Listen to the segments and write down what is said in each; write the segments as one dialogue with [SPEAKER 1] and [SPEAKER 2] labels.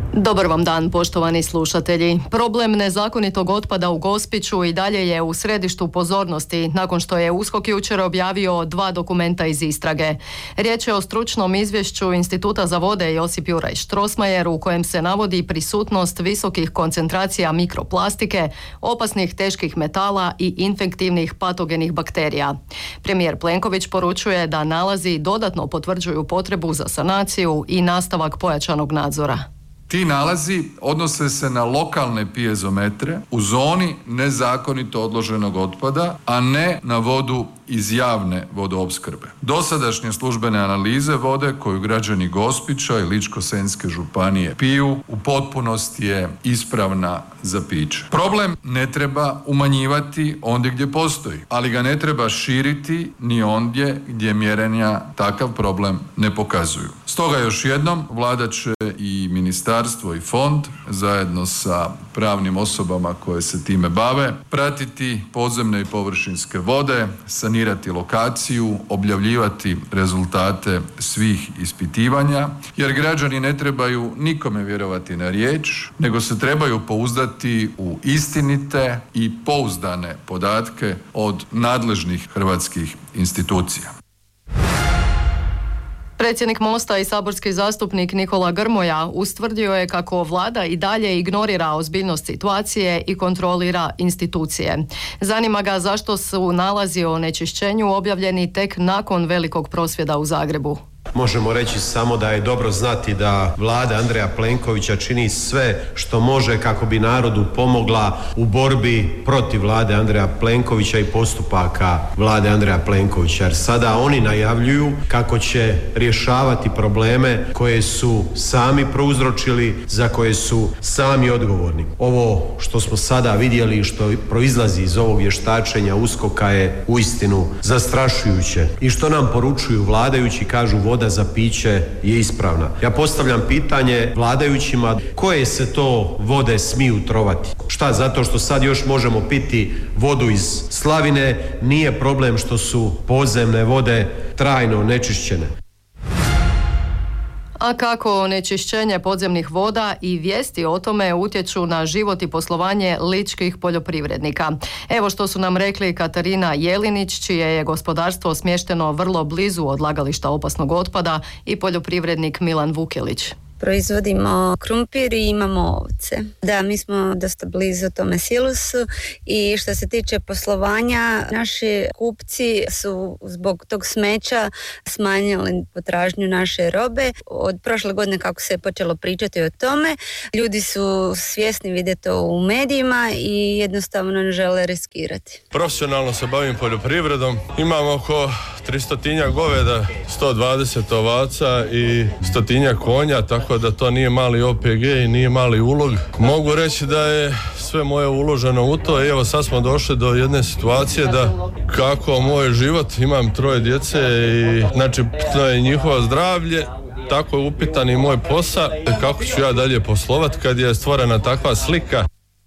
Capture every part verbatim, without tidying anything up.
[SPEAKER 1] Dobar vam dan, poštovani slušatelji. Problem nezakonitog otpada u Gospiću i dalje je u središtu pozornosti nakon što je U S K O K jučer objavio dva dokumenta iz istrage. Riječ je o stručnom izvješću Instituta za vode Josip Juraj Strossmayer u kojem se navodi prisutnost visokih koncentracija mikroplastike, opasnih teških metala i infektivnih patogenih bakterija. Premijer Plenković poručuje da nalazi dodatno potvrđuju potrebu za sanaciju i nastavak pojačanog nadzora.
[SPEAKER 2] Ti nalazi odnose se na lokalne pijezometre u zoni nezakonito odloženog otpada, a ne na vodu iz javne vodoopskrbe. Dosadašnje službene analize vode koju građani Gospića i Ličko-senjske županije piju u potpunosti je ispravna za piće. Problem ne treba umanjivati ondje gdje postoji, ali ga ne treba širiti ni ondje gdje mjerenja takav problem ne pokazuju. Stoga još jednom Vlada će i ministarstvo i fond zajedno sa pravnim osobama koje se time bave pratiti podzemne i površinske vode, sanirati lokaciju, objavljivati rezultate svih ispitivanja, jer građani ne trebaju nikome vjerovati na riječ, nego se trebaju pouzdati u istinite i pouzdane podatke od nadležnih hrvatskih institucija.
[SPEAKER 1] Predsjednik Mosta i saborski zastupnik Nikola Grmoja ustvrdio je kako Vlada i dalje ignorira ozbiljnost situacije i kontrolira institucije. Zanima ga zašto su nalazi o onečišćenju objavljeni tek nakon velikog prosvjeda u Zagrebu.
[SPEAKER 3] Možemo reći samo da je dobro znati da Vlada Andreja Plenkovića čini sve što može kako bi narodu pomogla u borbi protiv Vlade Andreja Plenkovića i postupaka Vlade Andreja Plenkovića. Jer sada oni najavljuju kako će rješavati probleme koje su sami prouzročili, za koje su sami odgovorni. Ovo što smo sada vidjeli i što proizlazi iz ovog vještačenja U S K O K-a je uistinu zastrašujuće. I što nam poručuju vladajući, kažu voda za piće je ispravna. Ja postavljam pitanje vladajućima koje se to vode smiju trovati. Šta, zato što sad još možemo piti vodu iz slavine, nije problem što su podzemne vode trajno onečišćene.
[SPEAKER 1] A kako onečišćenje podzemnih voda i vijesti o tome utječu na život i poslovanje ličkih poljoprivrednika? Evo što su nam rekli Katarina Jelinić, čije je gospodarstvo smješteno vrlo blizu odlagališta opasnog otpada, i poljoprivrednik Milan Vukelić.
[SPEAKER 4] Proizvodimo krumpir i imamo ovce. Da, mi smo dosta blizu tome silusu i što se tiče poslovanja, naši kupci su zbog tog smeća smanjili potražnju naše robe. Od prošle godine kako se je počelo pričati o tome, ljudi su svjesni, vide to u medijima i jednostavno ne žele riskirati.
[SPEAKER 5] Profesionalno se bavim poljoprivredom. Imam oko tristotinjak goveda, sto dvadeset ovaca i stotinjak konja, tako da to nije mali O P G i nije mali ulog. Mogu reći da je sve moje uloženo u to i evo sad smo došli do jedne situacije da kako moj život, imam troje djece i znači to je njihovo zdravlje, tako je upitan i moj posao, kako ću ja dalje poslovati kad je stvorena takva slika.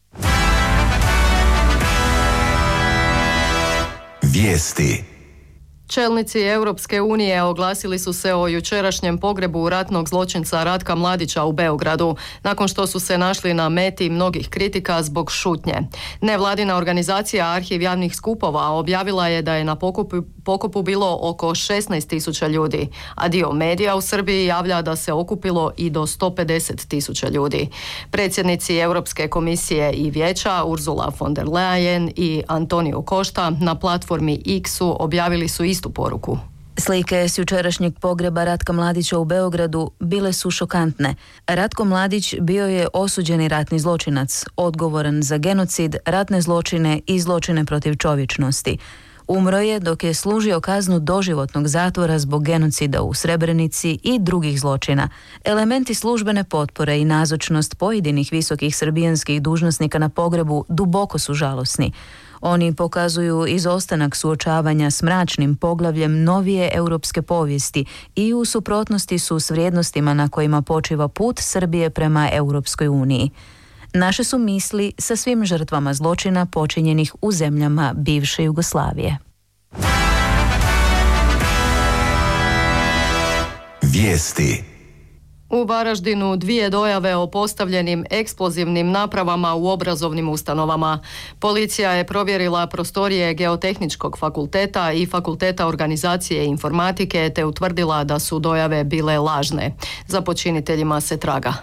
[SPEAKER 1] Vijesti. Čelnici Europske unije oglasili su se o jučerašnjem pogrebu ratnog zločinca Ratka Mladića u Beogradu, nakon što su se našli na meti mnogih kritika zbog šutnje. Nevladina organizacija Arhiv javnih skupova objavila je da je na pokupu, pokopu bilo oko šesnaest tisuća ljudi, a dio medija u Srbiji javlja da se okupilo i do sto pedeset tisuća ljudi. Predsjednici Europske komisije i vijeća Ursula von der Leyen i Antonio Costa na platformi X-u objavili su istu poruku.
[SPEAKER 6] Slike s jučerašnjeg pogreba Ratka Mladića u Beogradu bile su šokantne. Ratko Mladić bio je osuđeni ratni zločinac, odgovoran za genocid, ratne zločine i zločine protiv čovječnosti. Umro je dok je služio kaznu doživotnog zatvora zbog genocida u Srebrenici i drugih zločina. Elementi službene potpore i nazočnost pojedinih visokih srbijanskih dužnosnika na pogrebu duboko su žalosni. Oni pokazuju izostanak suočavanja s mračnim poglavljem novije europske povijesti i u suprotnosti su s vrijednostima na kojima počiva put Srbije prema Europskoj uniji. Naše su misli sa svim žrtvama zločina počinjenih u zemljama bivše Jugoslavije.
[SPEAKER 1] Vijesti. U Varaždinu dvije dojave o postavljenim eksplozivnim napravama u obrazovnim ustanovama. Policija je provjerila prostorije Geotehničkog fakulteta i Fakulteta organizacije i informatike te utvrdila da su dojave bile lažne. Za počiniteljima se traga.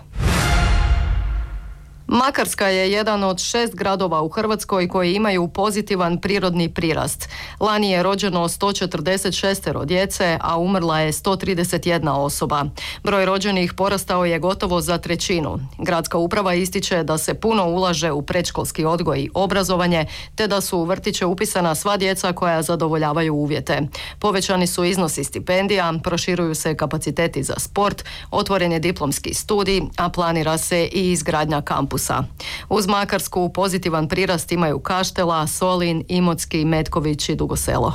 [SPEAKER 1] Makarska je jedan od šest gradova u Hrvatskoj koji imaju pozitivan prirodni prirast. Lani je rođeno sto četrdeset šest djece, a umrla je sto trideset jedna osoba. Broj rođenih porastao je gotovo za trećinu. Gradska uprava ističe da se puno ulaže u predškolski odgoj i obrazovanje, te da su u vrtiće upisana sva djeca koja zadovoljavaju uvjete. Povećani su iznosi stipendija, proširuju se kapaciteti za sport, otvoren je diplomski studij, a planira se i izgradnja kampusa. Uz Makarsku pozitivan prirast imaju Kaštela, Solin, Imotski, Metković i Dugo Selo.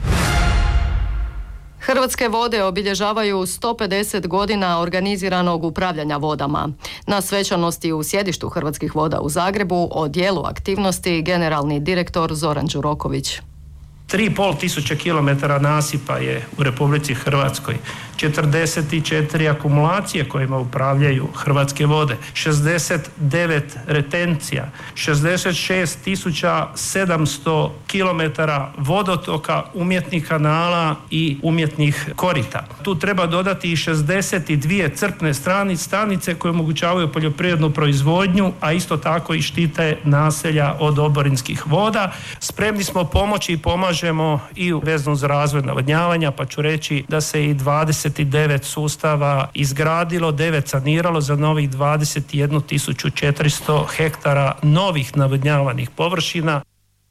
[SPEAKER 1] Hrvatske vode obilježavaju sto pedeset godina organiziranog upravljanja vodama. Na svečanosti u sjedištu Hrvatskih voda u Zagrebu o dijelu aktivnosti generalni direktor Zoran Đuroković.
[SPEAKER 7] tri i pol tisuće kilometara nasipa je u Republici Hrvatskoj, četrdeset četiri akumulacije kojima upravljaju Hrvatske vode, šezdeset devet retencija, šezdeset šest tisuća sedamsto kilometara vodotoka, umjetnih kanala i umjetnih korita. Tu treba dodati i šezdeset dvije crpne stanice koje omogućavaju poljoprivrednu proizvodnju, a isto tako i štite naselja od oborinskih voda. Spremni smo pomoći i pomažemo i vezano za razvoj navodnjavanja, pa ću reći da se i dvadeset devet sustava izgradilo, devet saniralo za novih dvadeset jednu tisuću četiristo hektara novih navodnjavanih površina.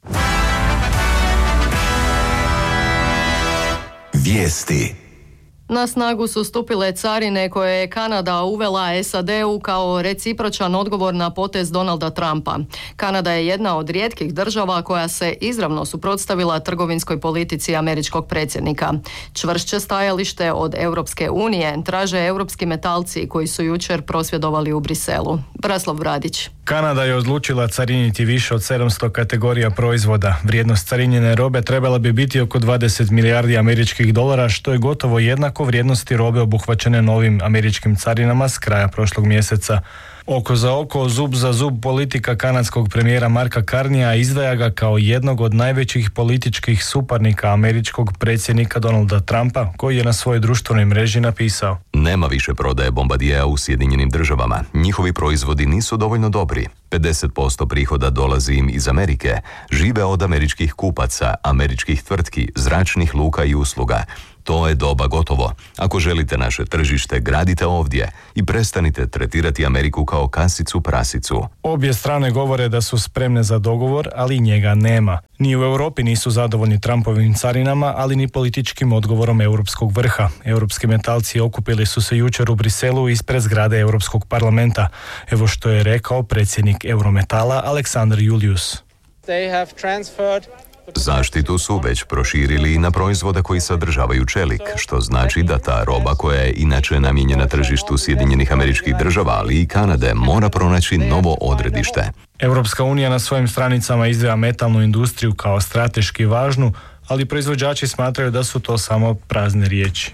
[SPEAKER 1] Vijesti. Na snagu su stupile carine koje je Kanada uvela S A D-u kao recipročan odgovor na potez Donalda Trumpa. Kanada je jedna od rijetkih država koja se izravno suprotstavila trgovinskoj politici američkog predsjednika. Čvršće stajalište od Europske unije traže europski metalci koji su jučer prosvjedovali u Briselu. Braslav Vradić.
[SPEAKER 8] Kanada je odlučila cariniti više od sedamsto kategorija proizvoda. Vrijednost carinjene robe trebala bi biti oko dvadeset milijardi američkih dolara, što je gotovo jednako vrijednosti robe obuhvaćene novim američkim carinama s kraja prošlog mjeseca. Oko za oko, zub za zub politika kanadskog premijera Marka Carneya izdvaja ga kao jednog od najvećih političkih suparnika američkog predsjednika Donalda Trumpa, koji je na svojoj društvenoj mreži napisao:
[SPEAKER 9] Nema više prodaje Bombardierea u Sjedinjenim državama. Njihovi proizvodi nisu dovoljno dobri. pedeset posto prihoda dolazi im iz Amerike. Žive od američkih kupaca, američkih tvrtki, zračnih luka i usluga. To je doba gotovo. Ako želite naše tržište, gradite ovdje i prestanite tretirati Ameriku kao kasicu prasicu.
[SPEAKER 8] Obje strane govore da su spremne za dogovor, ali njega nema. Ni u Europi nisu zadovoljni Trumpovim carinama, ali ni političkim odgovorom europskog vrha. Europski metalci okupili su se jučer u Briselu ispred zgrade Europskog parlamenta. Evo što je rekao predsjednik Eurometala Aleksandar Julius.
[SPEAKER 9] They have transferred Zaštitu su već proširili i na proizvode koji sadržavaju čelik, što znači da ta roba koja je inače namijenjena tržištu Sjedinjenih Američkih Država, ali i Kanade, mora pronaći novo odredište.
[SPEAKER 8] Europska unija na svojim stranicama izdvaja metalnu industriju kao strateški važnu, ali proizvođači smatraju da su to samo prazne riječi.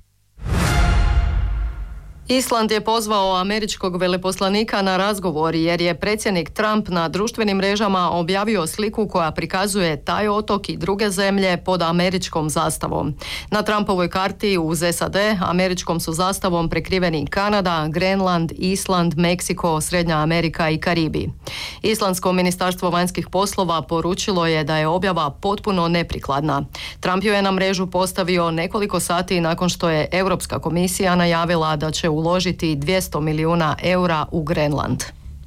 [SPEAKER 1] Island je pozvao američkog veleposlanika na razgovor jer je predsjednik Trump na društvenim mrežama objavio sliku koja prikazuje taj otok i druge zemlje pod američkom zastavom. Na Trumpovoj karti uz S A D američkom su zastavom prekriveni Kanada, Grenland, Island, Meksiko, Srednja Amerika i Karibi. Islandsko ministarstvo vanjskih poslova poručilo je da je objava potpuno neprikladna. Trump ju je na mrežu postavio nekoliko sati nakon što je Europska komisija najavila da će uložiti dvjesto milijuna eura u Grenland.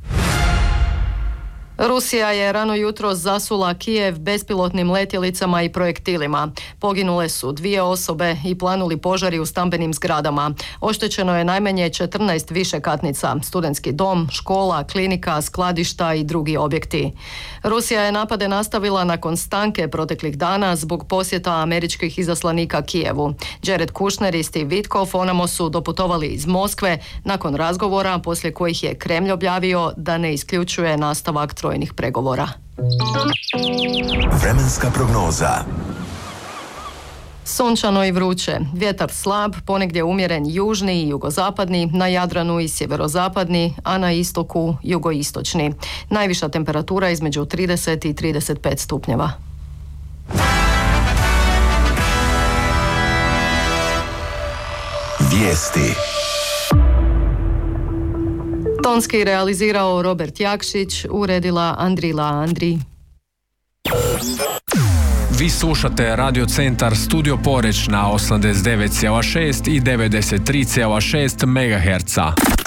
[SPEAKER 1] Rusija je rano jutro zasula Kijev bespilotnim letjelicama i projektilima. Poginule su dvije osobe i planuli požari u stambenim zgradama. Oštećeno je najmanje četrnaest višekatnica, studentski dom, škola, klinika, skladišta i drugi objekti. Rusija je napade nastavila nakon stanke proteklih dana zbog posjeta američkih izaslanika Kijevu. Jared Kushner i Steve Witkoff onamo su doputovali iz Moskve nakon razgovora poslije kojih je Kremlj objavio da ne isključuje nastavak trojnih pregovora.
[SPEAKER 10] Vremenska prognoza.
[SPEAKER 1] Sunčano i vruće. Vjetar slab, ponegdje umjeren južni i jugozapadni, na Jadranu i sjeverozapadni, a na istoku jugoistočni. Najviša temperatura između trideset i trideset pet stupnjeva.
[SPEAKER 10] Vijesti.
[SPEAKER 1] Tonski realizirao Robert Jakšić, uredila Andrila Andri.
[SPEAKER 11] Vi slušate Radio Centar Studio Poreć na osamdeset devet zarez šest i devedeset tri zarez šest megaherca.